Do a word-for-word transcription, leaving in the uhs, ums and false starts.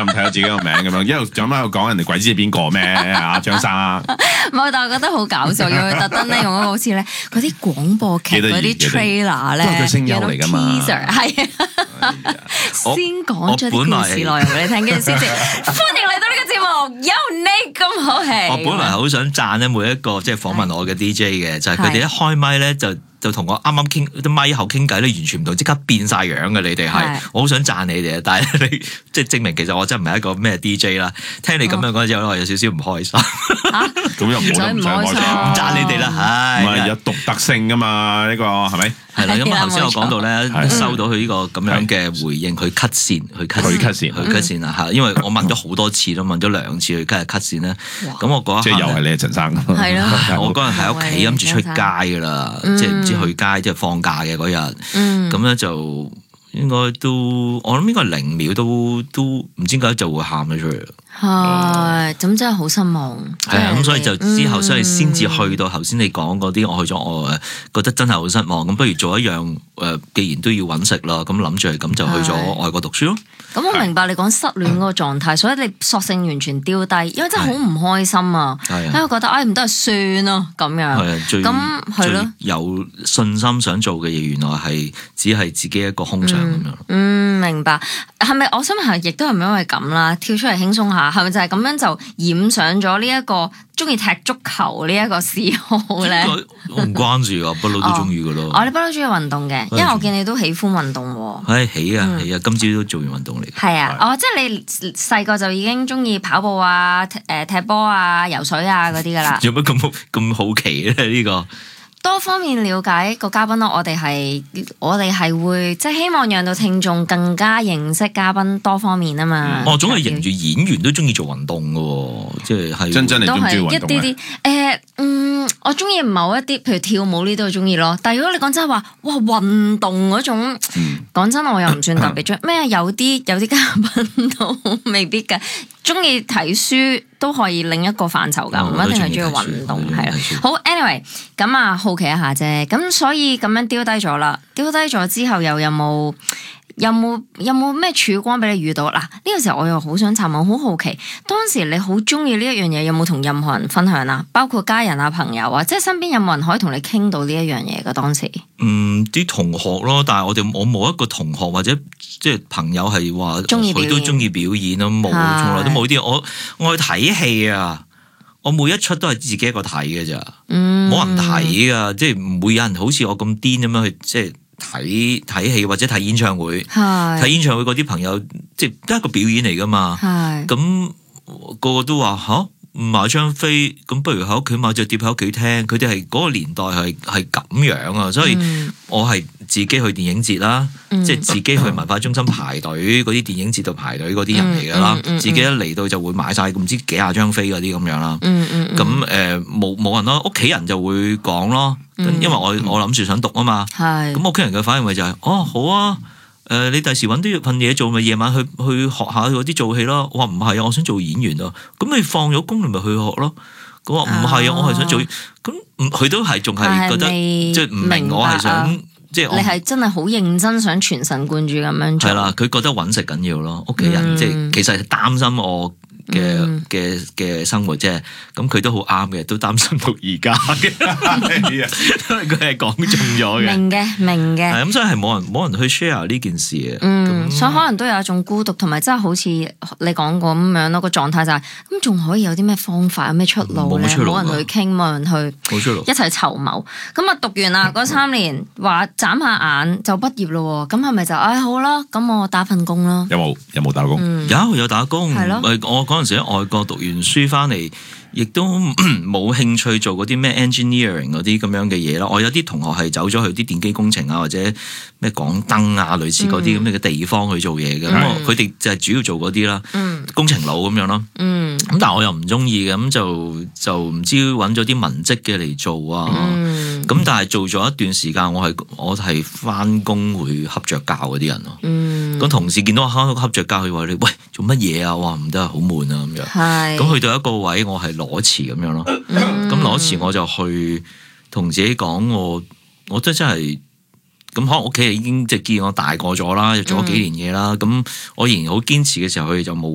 咁睇下自己個名咁樣，一路咁喺度講人哋鬼知係邊個咩？阿張生， 唔係，但係我覺得好搞笑，要佢特登咧用一個好似咧嗰啲廣播劇嗰啲 trailer 咧， 都係佢聲優嚟㗎嘛， 係啊，先講咗啲故事內容俾你聽，跟住先至歡迎嚟到呢個節目，有你咁好戲。 我本來好想讚咧每一個即係訪問我嘅 D J 嘅，就係佢哋一開麥咧就。就同我啱啱傾啲咪後傾偈咧，完全唔同，即刻變晒樣嘅你哋係，我好想讚你哋啊！但係你即係證明其實我真係唔係一個咩 D J 啦。聽你咁樣講之後咧，我有少少唔開心。 咁又冇得唔開心， 唔讚你哋啦，唉， 唔係有獨特性噶嘛？呢個係咪？ 係啦，咁頭先我講到咧，收到佢呢個咁樣嘅回應，佢 cut 線，佢 cut 佢 cut 線， 佢 cut 線啊！嚇，因為我問咗好多次啦，問咗兩次佢 cut 係 cut 線咧。咁我嗰一即係又係你啊，陳生。 係咯， 我嗰日喺屋企諗住出街噶啦，即係唔知去街即係放假嘅嗰日，咁咧就應該都我諗應該零秒都都唔知點解就會喊咗出嚟。 係，咁真係好失望。 係啊，咁所以就之後，所以先至去到頭先你講嗰啲，我去咗，我誒覺得真係好失望。咁不如做一樣誒，既然都要揾食啦，咁諗住係咁就去咗外國讀書咯。 咁我明白你講失戀嗰個狀態，所以你索性完全丟低，因為真係好唔開心啊。因為覺得唉唔得，算咯咁樣。 係啊，最咁係咯， 有信心想做嘅嘢，原來係只係自己一個空想咁樣。 嗯，明白。係咪我想問下，亦都係咪因為咁啦？跳出嚟輕鬆下，係咪就係咁樣就染上咗呢一個中意踢足球呢一個嗜好咧？ 我唔關注啊，不嬲都中意噶咯。 哦，你不嬲中意運動嘅，因為我見你都喜歡運動喎。 唉，起啊起啊，今朝都做完運動嚟。 係啊，哦，即係你細個就已經中意跑步啊、誒踢波啊、游水啊嗰啲噶啦。 有乜咁咁好奇咧？呢個？ 多方面了解個嘉賓咯，我哋係我哋係會即係希望讓到聽眾更加認識嘉賓多方面啊嘛。 我總係認住演員都中意做運動嘅喎，即係係真真你中唔中意運動？ 一啲啲誒，嗯，我中意某一啲，譬如跳舞呢啲我中意咯。但係如果你講真係話，哇運動嗰種，講、嗯、真我又唔算特別中咩，有啲有啲嘉賓都未必嘅。中意睇書都可以另一個範疇㗎，唔、哦、一定係中意運動係啦。好 ，anyway，咁啊好奇一下啫，咁所以咁樣丟低咗啦，丟低咗之後又有冇有冇有冇咩曙光俾你遇到？嗱，呢個時候我又好想查問，好好奇，當時你好中意呢一樣嘢，有冇同任何人分享啊？包括家人啊、朋友啊，即係身邊有冇人可以同你傾到呢一樣嘢㗎？當時嗯，啲同學咯，但係我哋我冇一個同學或者即係朋友係話佢都中意表演咯，冇，從來都冇啲。我我去睇戲啊，我每一出都係自己一個睇嘅咋，冇、嗯、人睇噶，即係唔會有人好似我咁癲咁樣去即係睇睇戲或者睇演唱會。睇演唱會嗰啲朋友，即係都係一個表演嚟噶嘛。咁個個都話吓。買張飛咁，不如喺屋企買隻碟喺屋企聽。佢哋係嗰個年代係係咁樣啊，所以我係自己去電影節啦，嗯、即係自己去文化中心排隊嗰啲電影節度排隊嗰啲人嚟噶啦。嗯嗯嗯、自己一嚟到就會買晒唔知幾廿張飛嗰啲咁樣啦。咁誒冇冇人咯，屋企人就會講咯，因為我我諗住想讀啊嘛。咁屋企人嘅反應咪就係、是、哦好啊。誒、呃，你第時揾啲份嘢做，咪夜晚去去學下嗰啲做戲咯。我話唔係啊，我想做演員啊。咁你放咗工，你咪去學咯。佢話唔係啊，我係想做。咁佢都係仲係覺得即係唔明我係想，啊、即係你係真係好認真想全神貫注咁樣做。 係啦，佢覺得揾食緊要咯。屋企人、嗯、即係其實係擔心我嘅嘅嘅生活啫，咁佢都好啱嘅，都擔心到而家嘅，因為佢係講中咗嘅。 明嘅，明嘅。 係咁，所以係冇人冇人去 share 呢件事嘅。 嗯，所以可能都有一種孤獨，同埋真係好似你講過咁樣咯，個狀態就係咁，仲可以有啲咩方法，有咩出路咧？冇人去傾，冇人去冇出路， 一齊籌謀。咁啊，讀完啦嗰三年，話眨下眼就畢業咯。咁係咪就唉好啦？咁我打份工啦。 有冇有冇打工？ 有有打工。 係咯。 我嗰陣時喺外國讀完書翻嚟，亦都冇興趣做嗰啲咩 engineering 嗰啲咁樣嘅嘢啦。我有啲同學係走咗去啲電機工程啊，或者咩港燈啊，類似嗰啲咁嘅地方去做嘢嘅。咁佢哋就係主要做嗰啲啦，嗯、工程佬咁樣咯。咁、嗯、但係我又唔中意嘅，咁就就唔知揾咗啲文職嘅嚟做啊。咁、嗯、但係做咗一段時間，我係我係翻工會恰着覺嗰啲人咯。咁、嗯、同事見到我恰着覺，佢話你喂做乜嘢啊？哇唔得，好悶啊咁樣。咁去到一個位，我係裸辭咁樣咯。咁裸辭我就去同自己講，我我真真係咁可能屋企已經即係見我大個咗啦，又做咗幾年嘢啦。咁、嗯、我仍然好堅持嘅時候，佢哋就冇